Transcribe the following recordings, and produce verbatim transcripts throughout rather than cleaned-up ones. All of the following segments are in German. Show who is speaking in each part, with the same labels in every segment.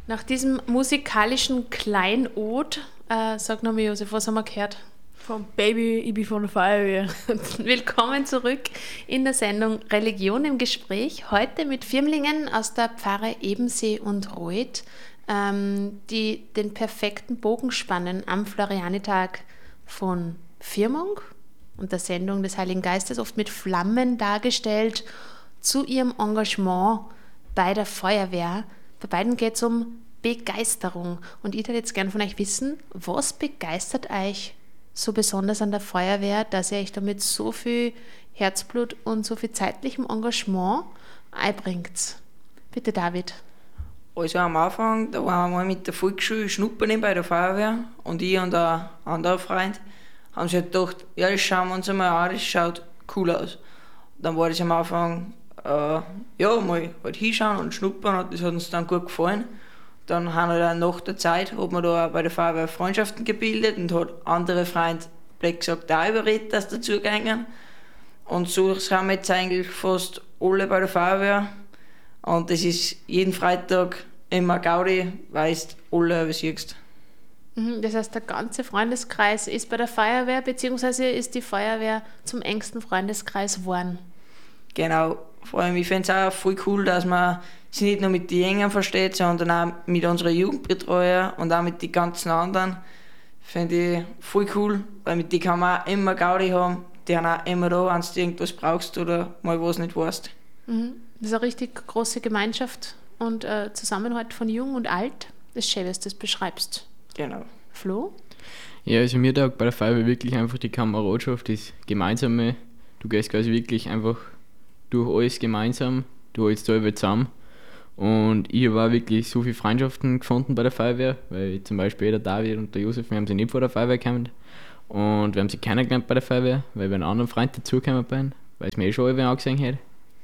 Speaker 1: Nach diesem musikalischen Kleinod, äh, sag nochmal Josef, was haben wir gehört?
Speaker 2: Vom Baby, ich bin von der Feuerwehr.
Speaker 1: Willkommen zurück in der Sendung Religion im Gespräch. Heute mit Firmlingen aus der Pfarre Ebensee und Roth, ähm, die den perfekten Bogen spannen am Florianitag von Firmung und der Sendung des Heiligen Geistes, oft mit Flammen dargestellt, zu ihrem Engagement bei der Feuerwehr. Bei beiden geht es um Begeisterung. Und ich würde jetzt gerne von euch wissen, was begeistert euch so besonders an der Feuerwehr, dass ihr euch damit so viel Herzblut und so viel zeitlichem Engagement einbringt? Bitte, David.
Speaker 3: Also am Anfang, da waren wir mal mit der Volksschule schnuppern bei der Feuerwehr und ich und ein anderer Freund haben sich halt gedacht, ja, das schauen wir uns einmal an, das schaut cool aus. Dann war das am Anfang, äh, ja, mal halt hinschauen und schnuppern und das hat uns dann gut gefallen. Dann haben wir dann nach der Zeit, hat man da bei der Feuerwehr Freundschaften gebildet und hat andere Freunde gleich gesagt, auch überredet, dass dazugehen. Und so sind wir jetzt eigentlich fast alle bei der Feuerwehr. Und das ist jeden Freitag immer Gaudi, weil du alle besiegst.
Speaker 1: Das heißt, der ganze Freundeskreis ist bei der Feuerwehr, beziehungsweise ist die Feuerwehr zum engsten Freundeskreis geworden.
Speaker 3: Genau. Vor allem, ich finde es auch voll cool, dass man sich nicht nur mit den Jüngern versteht, sondern auch mit unseren Jugendbetreuern und auch mit den ganzen anderen. Finde ich voll cool, weil mit denen kann man auch immer Gaudi haben. Die haben auch immer da, wenn du irgendwas brauchst oder mal was nicht weißt.
Speaker 1: Mhm. Das ist eine richtig große Gemeinschaft und äh, Zusammenhalt von Jung und Alt. Das ist schön, dass du das beschreibst.
Speaker 3: Genau.
Speaker 1: Flo?
Speaker 4: Ja, also mir taugt bei der Feuerwehr wirklich einfach die Kameradschaft, das Gemeinsame. Du gehst quasi wirklich einfach durch alles gemeinsam, du hältst alle zusammen. Und ich habe auch wirklich so viele Freundschaften gefunden bei der Feuerwehr, weil zum Beispiel der David und der Josef, wir haben sie nicht vor der Feuerwehr gekannt. Und wir haben sie kennengelernt bei der Feuerwehr, weil wir einen anderen Freund dazugekommen bin, weil es mir eh schon alle angesehen hat.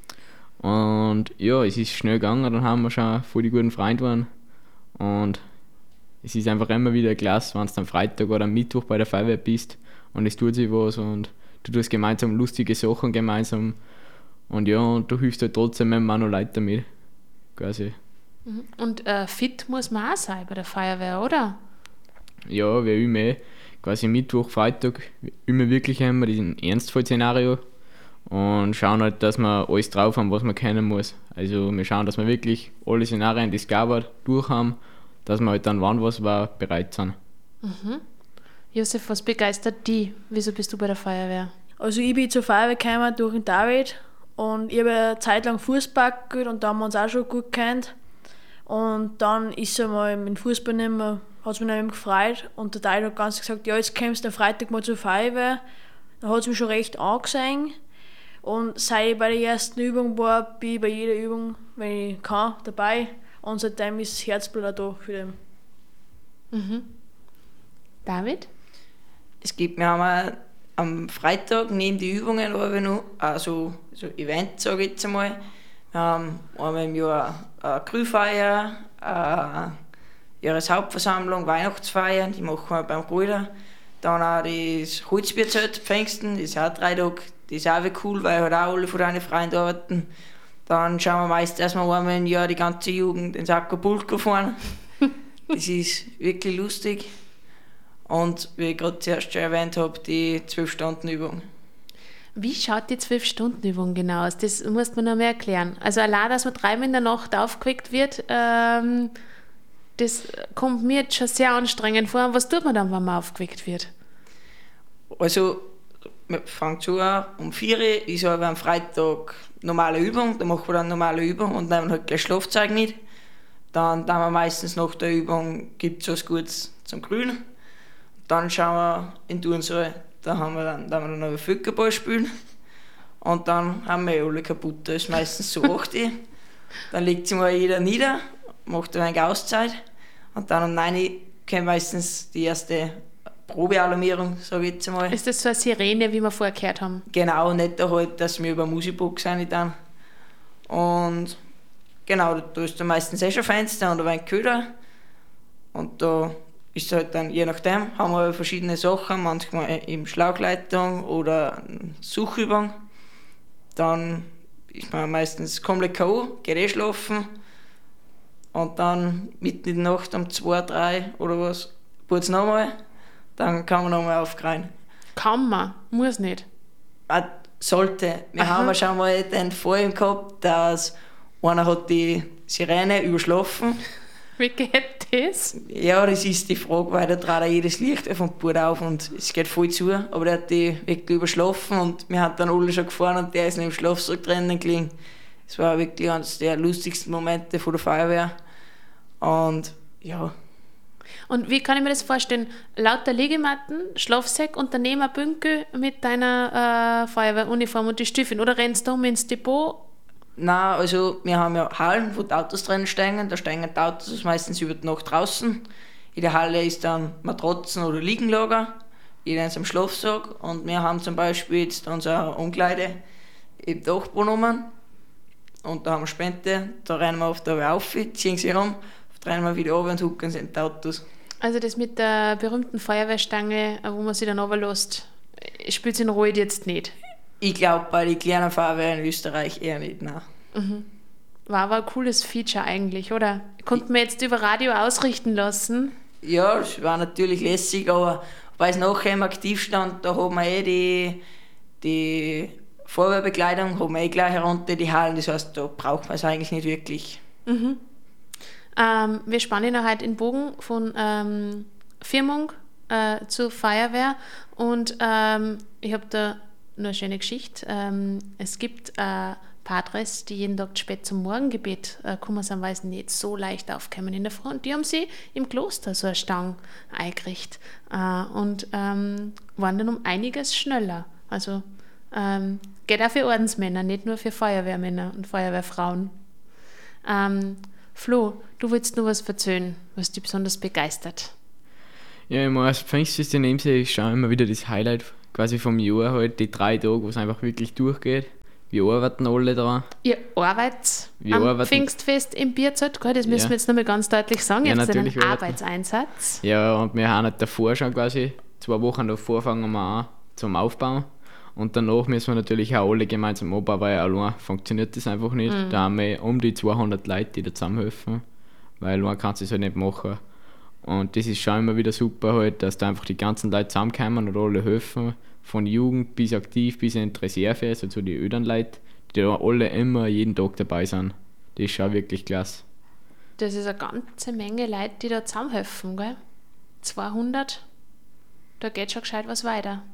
Speaker 4: Und ja, es ist schnell gegangen, dann haben wir schon voll die guten Freunde geworden. Und es ist einfach immer wieder klasse, wenn du am Freitag oder am Mittwoch bei der Feuerwehr bist und es tut sich was und du tust gemeinsam lustige Sachen gemeinsam. Und ja, und du hilfst halt trotzdem immer noch Leute damit. Quasi.
Speaker 1: Und äh, fit muss man auch sein bei der Feuerwehr, oder?
Speaker 4: Ja, wir üben eh. Quasi Mittwoch, Freitag üben wir wirklich immer diesen Ernstfall-Szenario und schauen halt, dass wir alles drauf haben, was man kennen muss. Also wir schauen, dass wir wirklich alle Szenarien, die es gab, durch haben, dass wir halt dann, wann was war, bereit sind.
Speaker 1: Mhm. Josef, was begeistert dich? Wieso bist du bei der Feuerwehr?
Speaker 2: Also ich bin zur Feuerwehr gekommen durch den David und ich habe eine Zeit lang Fußball gespielt und da haben wir uns auch schon gut gekannt. Und dann ist er mal mit dem Fußball nicht mehr, hat es mich nicht mehr gefreut und der David hat ganz gesagt, ja, jetzt kommst du am Freitag mal zur Feuerwehr. Da hat es mich schon recht angesehen. Und seit ich bei der ersten Übung war, bin ich bei jeder Übung, wenn ich kann, dabei. Und seitdem ist das Herzblut auch da für den.
Speaker 1: Mhm. David?
Speaker 3: Es gibt mir einmal am Freitag neben die Übungen aber noch auch so, so Event, sage ich jetzt einmal. Wir haben einmal im Jahr eine Grillfeier, eine Jahreshauptversammlung, Weihnachtsfeier, die machen wir beim Ruder. Dann auch das Holzbierzelt Pfingsten, das ist auch drei Tage, das ist auch cool, weil halt auch alle von deinen Freunden arbeiten. Dann schauen wir meist erstmal einmal im Jahr die ganze Jugend ins Acapulco fahren. Das ist wirklich lustig. Und wie ich gerade zuerst schon erwähnt habe, die zwölf-Stunden-Übung.
Speaker 1: Wie schaut die zwölf-Stunden-Übung genau aus? Das musst du mir noch mehr erklären. Also allein, dass man dreimal in der Nacht aufgeweckt wird, ähm, das kommt mir jetzt schon sehr anstrengend vor. Was tut man dann, wenn man aufgeweckt wird?
Speaker 3: Also, man fängt so an, um vier Uhr ist aber am Freitag normale Übung, da machen wir dann normale Übung und nehmen halt gleich Schlafzeug mit. Dann haben wir meistens nach der Übung, gibt es was Gutes zum Grünen. Dann schauen wir in die Turnsaal, da haben wir dann, da haben wir dann noch Völkerball spielen. Und dann haben wir alle kaputt, da ist meistens so acht Uhr. Dann legt sich mal jeder nieder, macht ein wenig Auszeit. Und dann um neun Uhr kommt meistens die erste Probealarmierung, sage ich jetzt einmal.
Speaker 1: Ist das so eine Sirene, wie wir vorher gehört haben?
Speaker 3: Genau, nicht da halt, dass wir über Musikbox rein dann. Und genau, da ist dann meistens eh schon Fenster und ein wenig Köder. Und da ist halt dann, je nachdem, haben wir verschiedene Sachen, manchmal eben Schlauchleitung oder Suchübung. Dann ist man meistens komplett K O, geht eh schlafen. und dann mitten in der Nacht um zwei, drei oder was, putzt nochmal, dann kann man nochmal aufkreien.
Speaker 1: Kann man, muss nicht.
Speaker 3: Ah, sollte. Wir
Speaker 1: Aha.
Speaker 3: haben ja schon mal den Fall gehabt, dass einer hat die Sirene überschlafen.
Speaker 1: Wie geht das?
Speaker 3: Ja, das ist die Frage, weil da trat jedes Licht auf und Boot auf und es geht voll zu, aber der hat die wirklich überschlafen und wir haben dann alle schon gefahren und der ist noch im Schlafsack drinnen gelegen. Das war wirklich eines der lustigsten Momente von der Feuerwehr. Und ja.
Speaker 1: Und wie kann ich mir das vorstellen? Lauter Liegematten, Schlafsack und daneben ein Bünkel mit deiner äh, Feuerwehruniform und die Stiefeln. Oder rennst du um ins Depot?
Speaker 3: Nein, also wir haben ja Hallen, wo die Autos drin stehen. Da stehen die Autos meistens über die Nacht draußen. In der Halle ist dann Matratzen oder Liegenlager. Jeder in seinem Schlafsack. Und wir haben zum Beispiel jetzt unsere Umkleide im Dachboden genommen. Und da haben wir Spende. Da rennen wir oft auf, ziehen sie rum, drehen wir wieder runter und hucken sie in die Autos.
Speaker 1: Also das mit der berühmten Feuerwehrstange, wo man sie dann runterlässt, spielt es in Rot jetzt nicht.
Speaker 3: Ich glaube, bei den kleinen Feuerwehren in Österreich eher nicht, nein.
Speaker 1: Mhm. War aber ein cooles Feature eigentlich, oder? Konnten wir jetzt über Radio ausrichten lassen?
Speaker 3: Ja, das war natürlich lässig, aber weil es nachher im Aktivstand, da haben wir eh die, die Feuerwehrbekleidung, haben wir eh gleich herunter die Hallen, das heißt, da braucht man es eigentlich nicht wirklich.
Speaker 1: Mhm. Ähm, wir spannen ja heute den Bogen von ähm, Firmung äh, zur Feuerwehr und ähm, ich habe da nur eine schöne Geschichte. Ähm, es gibt äh, Padres, die jeden Tag spät zum Morgengebet äh, kommen, sind, weil sie nicht so leicht aufkommen in der Früh. Und die haben sie im Kloster so eine Stange eingerichtet äh, und ähm, waren dann um einiges schneller. Also ähm, geht auch für Ordensmänner, nicht nur für Feuerwehrmänner und Feuerwehrfrauen. Ähm, Flo, du willst nur was erzählen, was dich besonders begeistert.
Speaker 4: Ja, ich meine, das Pfingstfest in Emsee ist schon immer wieder das Highlight quasi vom Jahr, halt, die drei Tage, wo es einfach wirklich durchgeht. Wir arbeiten alle dran.
Speaker 1: Ihr arbeitet
Speaker 4: Wir
Speaker 1: am
Speaker 4: arbeiten-
Speaker 1: Pfingstfest im Bierzelt, gell? Das müssen
Speaker 4: Ja.
Speaker 1: wir jetzt nochmal ganz deutlich sagen.
Speaker 4: Ja,
Speaker 1: Ihr habt einen
Speaker 4: natürlich arbeiten.
Speaker 1: Arbeitseinsatz.
Speaker 4: Ja, und wir haben halt davor schon quasi, zwei Wochen davor fangen wir an zum Aufbauen. Und danach müssen wir natürlich auch alle gemeinsam abbauen, weil allein funktioniert das einfach nicht. Da haben wir um die zweihundert Leute, die da zusammenhelfen, weil allein kannst du es halt nicht machen. Und das ist schon immer wieder super, halt, dass da einfach die ganzen Leute zusammenkommen und alle helfen, von Jugend bis aktiv bis in die Reserve, also zu den ödern Leuten, die da alle immer jeden Tag dabei sind. Das ist schon wirklich klasse.
Speaker 1: Das ist eine ganze Menge Leute, die da zusammenhelfen, gell? zweihundert, da geht schon gescheit was weiter.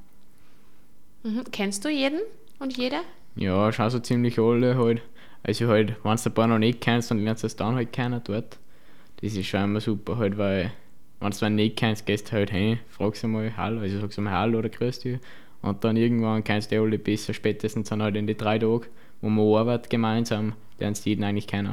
Speaker 1: Mhm. Kennst du jeden und jede?
Speaker 4: Ja, schon so ziemlich alle halt. Also halt, wenn du ein paar noch nicht kennst, dann lernst du es dann halt kennen dort. Das ist schon immer super halt, weil wenn du einen nicht kennst, gehst du halt hin, fragst du mal Hallo, also sagst du mal Hallo oder grüß dich. Und dann irgendwann kennst du die alle besser, spätestens dann halt in die drei Tage, wo man arbeitet gemeinsam, lernst du jeden eigentlich kennen.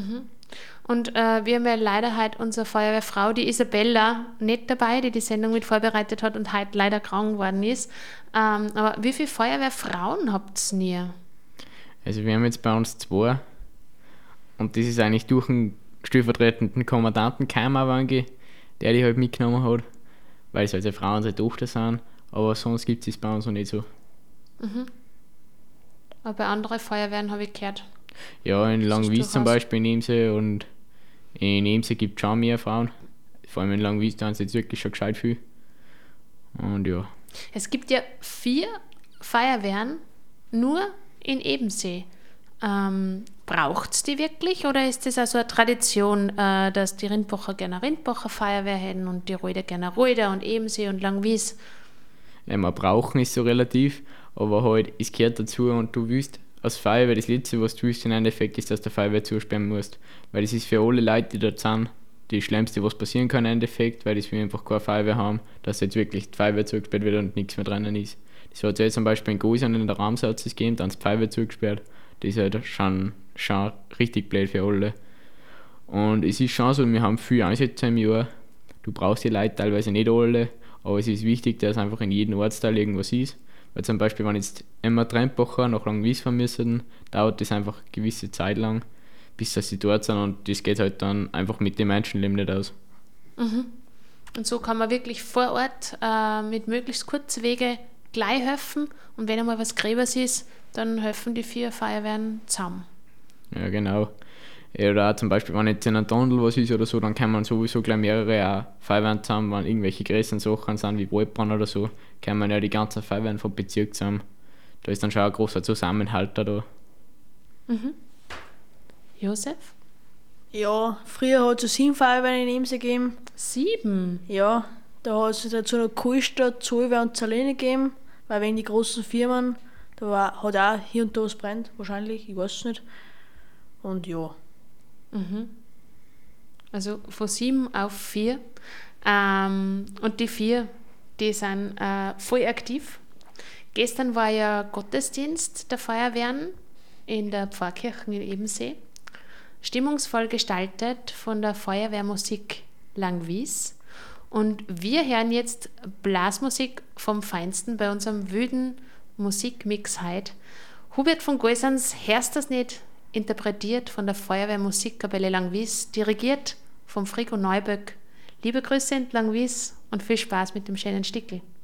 Speaker 1: Und äh, wir haben ja leider heute unsere Feuerwehrfrau, die Isabella, nicht dabei, die die Sendung mit vorbereitet hat und heute leider krank geworden ist. Ähm, aber wie viele Feuerwehrfrauen habt ihr hier?
Speaker 4: Also wir haben jetzt bei uns zwei und das ist eigentlich durch einen stellvertretenden Kommandanten Keimerwange, der die halt mitgenommen hat, weil es halt seine Frau und seine Tochter sind, aber sonst gibt es bei uns noch nicht so.
Speaker 1: Aber bei anderen Feuerwehren habe ich gehört.
Speaker 4: Ja, in
Speaker 1: Das ist
Speaker 4: Langwies zum
Speaker 1: durchaus-
Speaker 4: Beispiel in Emsee und in Emsee gibt es schon mehr Frauen. Vor allem in Langwies, da haben sie jetzt wirklich schon gescheit viel. Und ja,
Speaker 1: Es gibt ja vier Feuerwehren nur in Ebensee. Ähm, Braucht es die wirklich oder ist das also eine Tradition, äh, dass die Rindbacher gerne Rindbacher Feuerwehr hätten und die Röder gerne Röder und Ebensee und Langwies?
Speaker 4: ja, man brauchen ist so relativ, aber halt, es gehört dazu und du willst als Feuerwehr, das Letzte, was du willst im Endeffekt, ist, dass der Feuerwehr zusperren musst. Weil das ist für alle Leute, die dort sind, die Schlimmste, was passieren kann im Endeffekt, weil das wir einfach keine Feuerwehr haben, dass jetzt wirklich die Feuerwehr zugesperrt wird und nichts mehr drinnen ist. Das hat es ja zum Beispiel in Gosern in der Ramsatz gegeben, dann ist die Feuerwehr zugesperrt. Das ist halt schon, schon richtig blöd für alle. Und es ist schon so, wir haben viele Einsätze im Jahr. Du brauchst die Leute teilweise nicht alle, aber es ist wichtig, dass einfach in jedem Ortsteil irgendwas ist. Weil zum Beispiel, wenn jetzt immer Trembacher nach Langwies fahren müssen, dauert das einfach eine gewisse Zeit lang, bis dass sie dort sind und das geht halt dann einfach mit dem Menschenleben nicht aus.
Speaker 1: Und so kann man wirklich vor Ort äh, mit möglichst kurzen Wege gleich helfen und wenn einmal was Gräbers ist, dann helfen die vier Feuerwehren zusammen.
Speaker 4: Ja, genau. Oder auch zum Beispiel, wenn jetzt in einem Tunnel was ist oder so, dann kann man sowieso gleich mehrere auch Feuerwehren zusammen, wenn irgendwelche größeren Sachen sind, wie Waldbrand oder so, kann man ja die ganzen Feuerwehren vom Bezirk zusammen. Da ist dann schon ein großer Zusammenhalt da.
Speaker 1: Mhm. Josef?
Speaker 2: Ja, früher hat es sieben Feuerwehren in Ebensee gegeben.
Speaker 1: Sieben?
Speaker 2: Ja, da hat es dazu noch Kohlstadt, Zollwehr und Zerlene gegeben, weil wegen die großen Firmen, da war, hat auch hier und da was brennt, wahrscheinlich, ich weiß es nicht. Und ja.
Speaker 1: Mhm. Also von sieben auf vier. Ähm, und die vier, die sind äh, voll aktiv. Gestern war ja Gottesdienst der Feuerwehren in der Pfarrkirche in Ebensee. Stimmungsvoll gestaltet von der Feuerwehrmusik Langwies. Und wir hören jetzt Blasmusik vom Feinsten bei unserem wilden Musikmix heute. Hubert von Goisans Hörst das nicht? Interpretiert von der Feuerwehrmusikkapelle Langwies, dirigiert vom Frigo Neuböck. Liebe Grüße in Langwies und viel Spaß mit dem schönen Stickel.